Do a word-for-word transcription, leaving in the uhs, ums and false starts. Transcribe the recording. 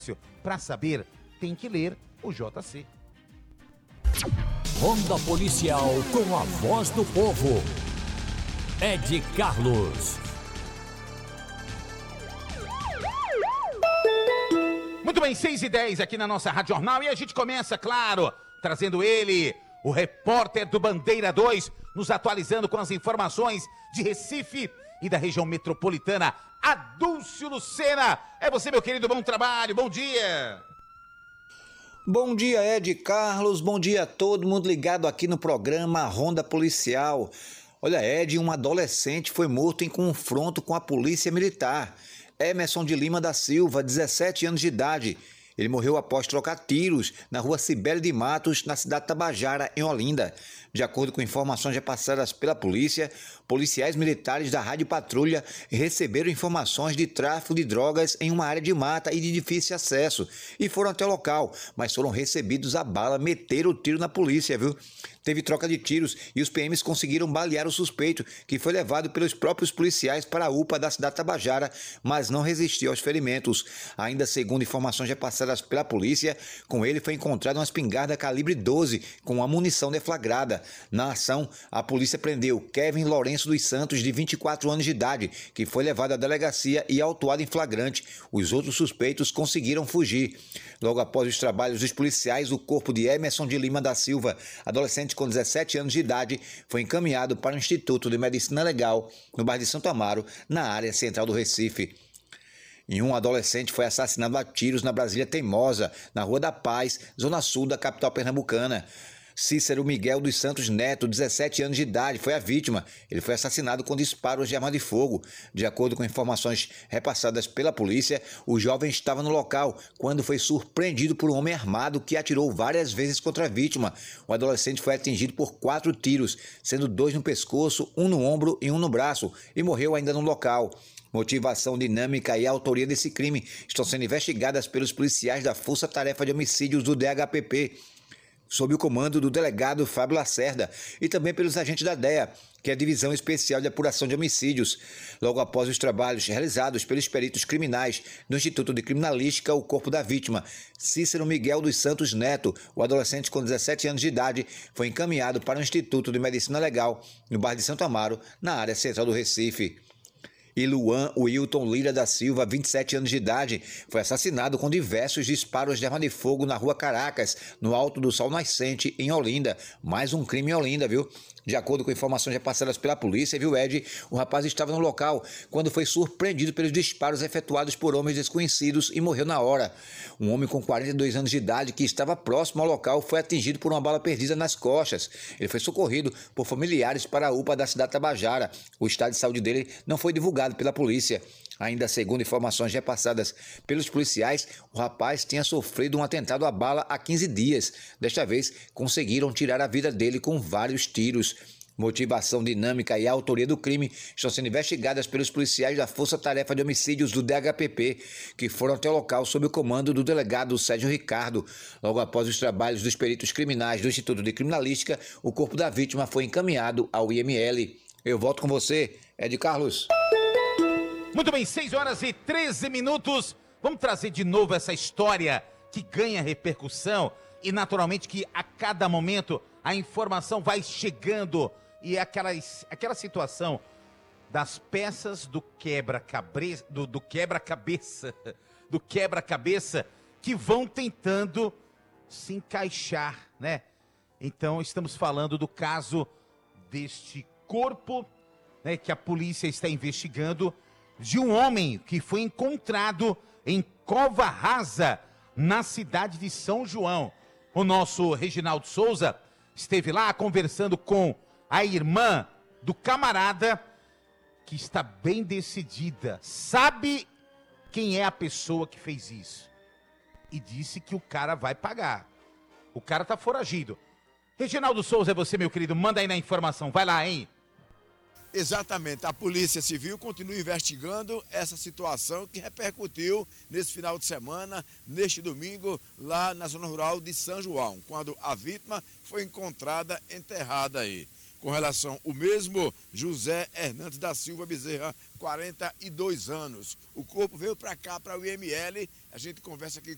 Para saber, tem que ler o J C. Ronda Policial com a voz do povo. Ed Carlos. Muito bem, seis e dez aqui na nossa Rádio Jornal e a gente começa, claro, trazendo ele, o repórter do Bandeira dois, nos atualizando com as informações de Recife e da região metropolitana, Adúlcio Lucena. É você, meu querido, bom trabalho, bom dia. Bom dia, Ed Carlos, bom dia a todo mundo ligado aqui no programa Ronda Policial. Olha, Ed, um adolescente foi morto em confronto com a polícia militar. Emerson de Lima da Silva, dezessete anos de idade. Ele morreu após trocar tiros na rua Sibeli de Matos, na cidade de Tabajara, em Olinda. De acordo com informações repassadas pela polícia, policiais militares da Rádio Patrulha receberam informações de tráfico de drogas em uma área de mata e de difícil acesso e foram até o local, mas foram recebidos a bala, meteram o tiro na polícia, viu? Teve troca de tiros e os P Ms conseguiram balear o suspeito, que foi levado pelos próprios policiais para a U P A da cidade de Tabajara, mas não resistiu aos ferimentos. Ainda segundo informações repassadas pela polícia, com ele foi encontrada uma espingarda calibre doze com a munição deflagrada. Na ação, a polícia prendeu Kevin Lourenço dos Santos, de vinte e quatro anos de idade, que foi levado à delegacia e autuado em flagrante. Os outros suspeitos conseguiram fugir. Logo após os trabalhos dos policiais, o corpo de Emerson de Lima da Silva, adolescente com dezessete anos de idade, foi encaminhado para o Instituto de Medicina Legal, no bairro de Santo Amaro, na área central do Recife. E um adolescente foi assassinado a tiros na Brasília Teimosa, na Rua da Paz, zona sul da capital pernambucana. Cícero Miguel dos Santos Neto, dezessete anos de idade, foi a vítima. Ele foi assassinado com disparos de arma de fogo. De acordo com informações repassadas pela polícia, o jovem estava no local quando foi surpreendido por um homem armado que atirou várias vezes contra a vítima. O adolescente foi atingido por quatro tiros, sendo dois no pescoço, um no ombro e um no braço, e morreu ainda no local. Motivação, dinâmica e autoria desse crime estão sendo investigadas pelos policiais da Força Tarefa de Homicídios do D H P P, sob o comando do delegado Fábio Lacerda, e também pelos agentes da D E A, que é a Divisão Especial de Apuração de Homicídios. Logo após os trabalhos realizados pelos peritos criminais do Instituto de Criminalística, o corpo da vítima, Cícero Miguel dos Santos Neto, o adolescente com dezessete anos de idade, foi encaminhado para o Instituto de Medicina Legal, no bairro de Santo Amaro, na área central do Recife. E Luan Wilton Lira da Silva, vinte e sete anos de idade, foi assassinado com diversos disparos de arma de fogo na Rua Caracas, no Alto do Sol Nascente, em Olinda. Mais um crime em Olinda, viu? De acordo com informações repassadas pela polícia, viu, Ed, o rapaz estava no local quando foi surpreendido pelos disparos efetuados por homens desconhecidos e morreu na hora. Um homem com quarenta e dois anos de idade que estava próximo ao local foi atingido por uma bala perdida nas costas. Ele foi socorrido por familiares para a U P A da cidade de Tabajara. O estado de saúde dele não foi divulgado pela polícia. Ainda segundo informações repassadas pelos policiais, o rapaz tinha sofrido um atentado à bala há quinze dias. Desta vez, conseguiram tirar a vida dele com vários tiros. Motivação, dinâmica e autoria do crime estão sendo investigadas pelos policiais da Força Tarefa de Homicídios do D H P P, que foram até o local sob o comando do delegado Sérgio Ricardo. Logo após os trabalhos dos peritos criminais do Instituto de Criminalística, o corpo da vítima foi encaminhado ao I M L. Eu volto com você, Ed Carlos. Muito bem, seis horas e treze minutos. Vamos trazer de novo essa história que ganha repercussão e naturalmente que a cada momento a informação vai chegando e é aquela, aquela situação das peças do quebra-cabeça, do, do quebra-cabeça, do quebra-cabeça que vão tentando se encaixar, né? Então estamos falando do caso deste corpo, né, que a polícia está investigando, de um homem que foi encontrado em Cova Rasa, na cidade de São João. O nosso Reginaldo Souza esteve lá conversando com a irmã do camarada, que está bem decidida, sabe quem é a pessoa que fez isso, e disse que o cara vai pagar. O cara tá foragido. Reginaldo Souza, é você, meu querido, manda aí na informação, vai lá, hein? Exatamente, a Polícia Civil continua investigando essa situação que repercutiu nesse final de semana, neste domingo, lá na zona rural de São João, quando a vítima foi encontrada enterrada aí. Com relação ao mesmo, José Hernandes da Silva Bezerra, quarenta e dois anos. O corpo veio para cá, para o I M L, a gente conversa aqui